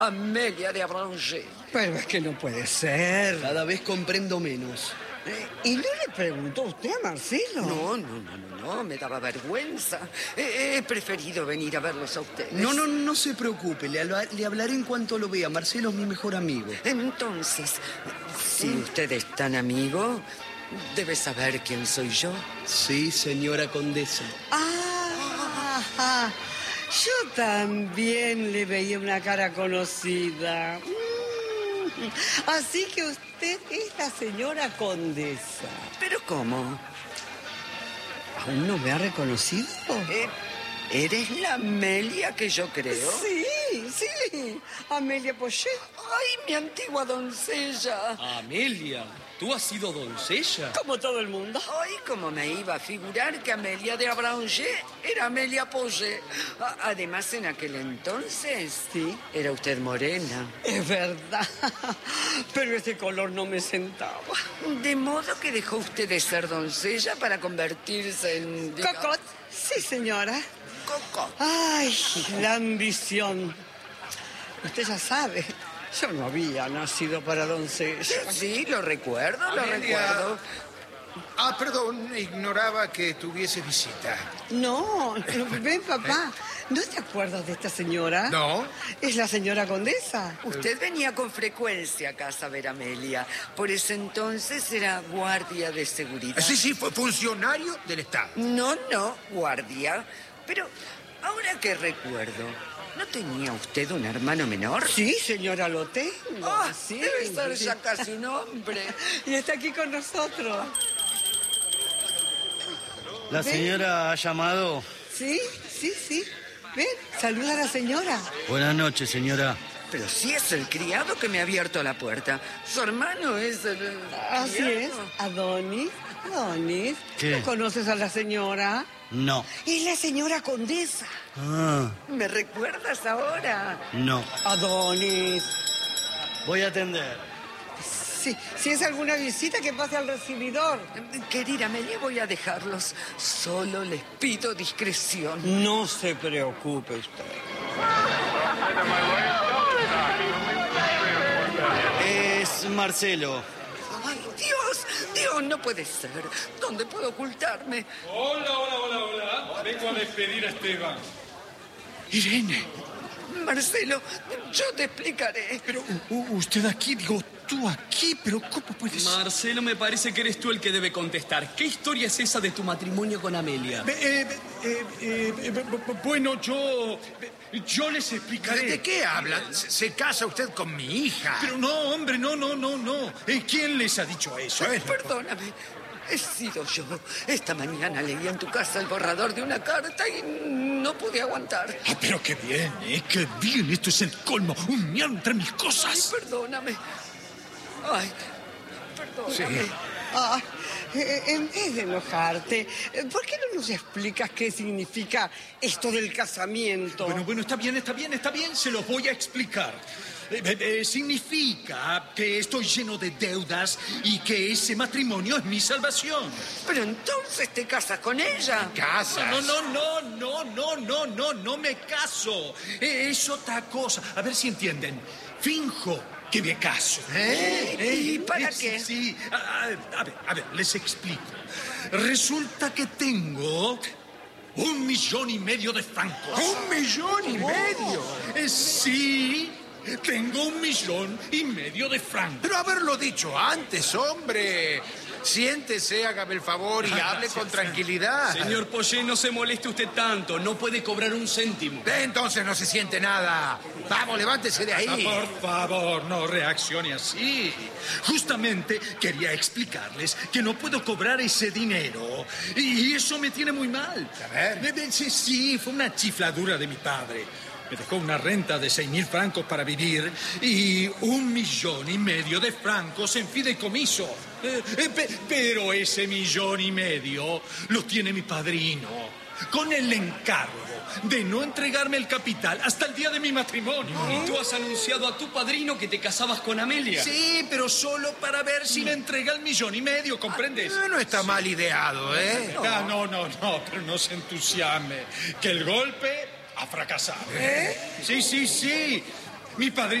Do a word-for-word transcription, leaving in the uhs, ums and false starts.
Amelia de Abranger. Pero es que no puede ser. Cada vez comprendo menos. Eh, ¿Y no le preguntó usted a Marcelo? No, no, no, no, no, me daba vergüenza. He, he preferido venir a verlos a ustedes. No, no, no se preocupe. Le, le hablaré en cuanto lo vea. Marcelo es mi mejor amigo. Entonces, si usted es tan amigo, debe saber quién soy yo. Sí, señora condesa. Ah, yo también le veía una cara conocida. Mm, así que usted es la señora condesa. ¿Pero cómo? ¿Aún no me ha reconocido? Eh, ¿Eres la Amelia que yo creo? Sí, sí, Amelia Poget. ¡Ay, mi antigua doncella! Amelia, ¿tú has sido doncella? Como todo el mundo. ¡Ay, cómo me iba a figurar que Amelia de Abranger era Amelia Poget! A- Además, en aquel entonces, Sí. era usted morena. Es verdad, pero ese color no me sentaba. De modo que dejó usted de ser doncella para convertirse en... diga- Cocot, sí, señora. Cocot. Ay, la ambición. Usted ya sabe, yo no había nacido para doncella. Sí, lo recuerdo, lo Amelia. recuerdo. Ah, perdón, ignoraba que tuviese visita. No, ven, papá. ¿No te acuerdas de esta señora? No. Es la señora condesa. Usted venía con frecuencia a casa a ver a Amelia. Por ese entonces era guardia de seguridad. Sí, sí, fue funcionario del Estado. No, no, guardia. Pero ahora que recuerdo, ¿no tenía usted un hermano menor? Sí, señora, lo tengo. Ah, sí. debe ser ya casi un hombre. Y está aquí con nosotros. La señora ha llamado. Sí, sí, sí. Ven, saluda a la señora. Buenas noches, señora. Pero sí es el criado que me ha abierto la puerta. Su hermano es el... Así criado. es, Adonis. Adonis, ¿Qué? ¿no conoces a la señora? No. Es la señora condesa. Ah, ¿Me recuerdas ahora? no. Adonis. Voy a atender. Sí, si es alguna visita, que pase al recibidor. Querida Amelia, voy a dejarlos. Solo les pido discreción. No se preocupe usted. Es Marcelo. ¡Ay, Dios! Dios, no puede ser. ¿Dónde puedo ocultarme? Hola, hola, hola, hola. Vengo a despedir a Esteban. Irene, Marcelo, yo te explicaré. pero u- usted aquí, digo, tú aquí, pero ¿cómo puedes...? Marcelo, me parece que eres tú el que debe contestar. ¿Qué historia es esa de tu matrimonio con Amelia? Eh, eh, eh, eh, eh, bu- bu- bueno, yo... Yo les explicaré. ¿De qué hablan? ¿Se, se casa usted con mi hija? Pero no, hombre, no, no, no, no. Eh, ¿Quién les ha dicho eso? Bueno, Perdóname. He sido yo. Esta mañana leí en tu casa el borrador de una carta y no pude aguantar. Ah, pero qué bien, ¿eh? Qué bien. Esto es el colmo. Un miau entre mis Ay, cosas. perdóname. Ay, perdóname. Sí. Ah, eh, en vez de enojarte, eh, ¿por qué no nos explicas qué significa esto del casamiento? Bueno, bueno, está bien, está bien, está bien. Se los voy a explicar. Eh, eh, eh, significa que estoy lleno de deudas y que ese matrimonio es mi salvación. Pero entonces te casas con ella. ¿Casas? No, no, no, no, no, no, no, no me caso. Eh, Es otra cosa. A ver si entienden. Finjo que me caso. ¿Eh? ¿Y para Sí, qué? Sí, a, a- a ver, a ver, les explico. Resulta que tengo un millón y medio de francos. ¡Un millón y medio! Eh, sí, tengo un millón y medio de francos. Pero haberlo dicho antes, hombre. Siéntese, hágame el favor y hable con tranquilidad. Señor Poget, no se moleste usted tanto. No puede cobrar un céntimo. Eh, Entonces no se siente nada. Vamos, levántese de Ah, ahí. por favor, no reaccione así. Justamente quería explicarles que no puedo cobrar ese dinero. Y eso me tiene muy mal. A ver. Eh, eh, Sí, sí, fue una chifladura de mi padre. Me dejó una renta de seis mil francos para vivir y un millón y medio de francos en fideicomiso. Eh, eh, pe- pero ese millón y medio lo tiene mi padrino, con el encargo de no entregarme el capital hasta el día de mi matrimonio. Y tú has anunciado a tu padrino que te casabas con Amelia. Sí, pero solo para ver si me entrega el millón y medio, ¿comprendes? Eh, No está mal ideado, ¿eh? Ah, no, no, no, pero no se entusiasme, que el golpe ha fracasado. ¿Eh? Sí, sí, sí. Mi padre